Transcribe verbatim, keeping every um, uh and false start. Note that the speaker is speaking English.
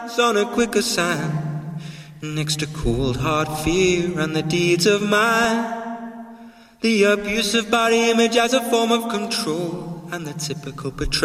on a quicker sand, next to cold hard fear and the deeds of man. The abuse of body image as a form of control, and the typical betrayal